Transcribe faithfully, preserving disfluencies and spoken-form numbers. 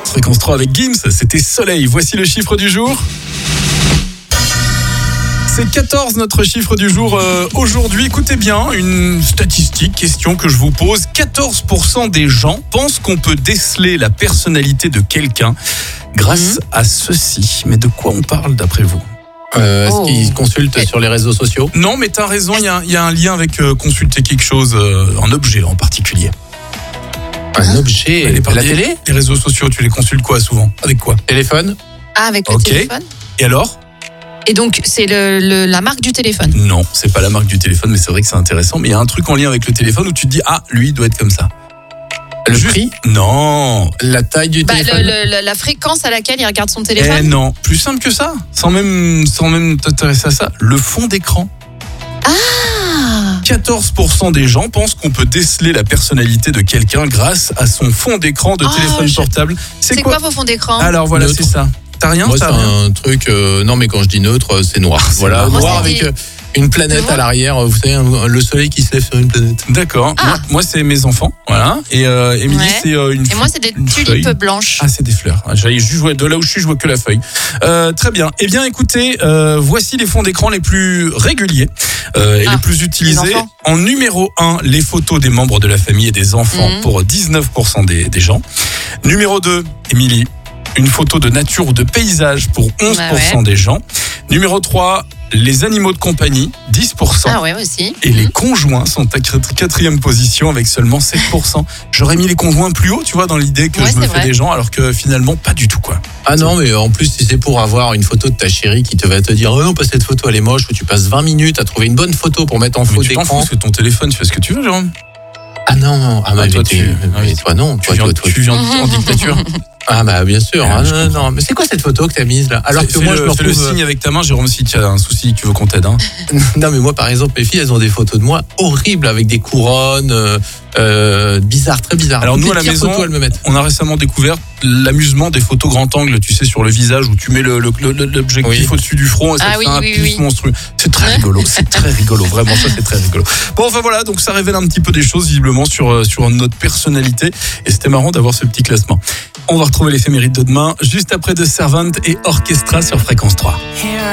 Fréquence trois avec Gims, c'était Soleil. Voici le chiffre du jour. C'est quatorze notre chiffre du jour euh, aujourd'hui. Écoutez bien, une statistique, question que je vous pose. quatorze pour cent des gens pensent qu'on peut déceler la personnalité de quelqu'un grâce mmh. à ceci. Mais de quoi on parle d'après vous ? Euh, est-ce Oh. qu'ils consultent Mais- sur les réseaux sociaux? Non, mais t'as raison, il y a, il y a un lien avec euh, consulter quelque chose, euh, un objet en particulier. Un objet? Les, La les- télé? Les réseaux sociaux, tu les consultes quoi souvent ? Avec quoi ? Téléphone? Ah, avec le Ok. téléphone. Et alors ? Et donc, c'est le, le- la marque du téléphone. Non, c'est pas la marque du téléphone, mais c'est vrai que c'est intéressant. Mais il y a un truc en lien avec le téléphone où tu te dis, ah, lui, il doit être comme ça. Le Juste- prix? Non. La taille du Bah, téléphone? le- le- la fréquence à laquelle il regarde son Eh téléphone. non, plus simple que ça, sans même, sans même t'intéresser à ça, le fond d'écran. Ah, quatorze pour cent des gens pensent qu'on peut déceler la personnalité de quelqu'un grâce à son fond d'écran de Oh, téléphone je- portable. c'est quoi vos fonds d'écran? Alors voilà, Neutre. c'est ça. T'as rien, Moi, t'as c'est rien. un truc. euh, non, mais quand je dis neutre, euh, c'est noir. c'est Voilà, marrant. noir Moi, c'est avec des- euh, une planète Moi- à l'arrière. Vous savez, un- le soleil qui se lève sur une planète. D'accord. Ah. Moi, moi, c'est mes enfants, voilà. Et euh, Émilie, Ouais. c'est euh, une. Et moi, c'est des une tulipes feuille. blanches. Ah, c'est des fleurs. Ah, J'allais juste jouer de là où je suis, je vois que la feuille. Euh, très bien. Eh bien, écoutez, euh, voici les fonds d'écran les plus réguliers euh, et Ah, les plus utilisés. les enfants. En numéro un, les photos des membres de la famille et des enfants Mhm. pour dix-neuf pour cent des, des gens. Numéro deux, Émilie, une photo de nature ou de paysage pour onze pour cent Bah ouais. des gens. Numéro trois, les animaux de compagnie, dix pour cent. Ah ouais, aussi. Et les conjoints sont à quat- quatrième position avec seulement sept pour cent. J'aurais mis les conjoints plus haut, tu vois, dans l'idée que Ouais, je me c'est fais vrai. des gens, alors que finalement, pas du tout, quoi. Ah non, mais en plus, si c'est pour avoir une photo de ta chérie qui te va te dire, oh non, pas cette photo, elle est moche, ou tu passes vingt minutes à trouver une bonne photo pour mettre en Mais faux tu t'en fous, d'écran. c'est ton téléphone, tu fais ce que tu veux, Jérôme. Ah non, non, ah, bah, Ah, toi, mais t'es- tu- mais toi non, Tu toi, viens, toi, toi. tu viens en dictature. Ah bah bien sûr. Ah, Ah, je non, non, non, mais c'est quoi cette photo que t'as mise là? Alors que Fais moi, le, je me fais le retrouve. signe avec ta main, Jérôme, si tu as un souci, tu veux qu'on t'aide. Hein. Non, mais moi, par exemple, mes filles, elles ont des photos de moi horribles avec des couronnes, euh, euh, bizarres, très bizarres. Alors, Toutes nous, les à la pires maison, photos, elles me mettent. On a récemment découvert l'amusement des photos grand angle, tu sais, sur le visage, où tu mets le, le- le- l'objectif Oui. au-dessus du front et ça Ah te oui, fait un oui, pif oui. monstrueux. C'est très rigolo, c'est très rigolo, vraiment, ça c'est très rigolo. Bon, enfin voilà, donc ça révèle un petit peu des choses, visiblement, sur, euh, sur notre personnalité. Et c'était marrant d'avoir ce petit classement. On va retrouver l'éphéméride de demain, juste après The Servant et Orchestra sur Fréquence trois.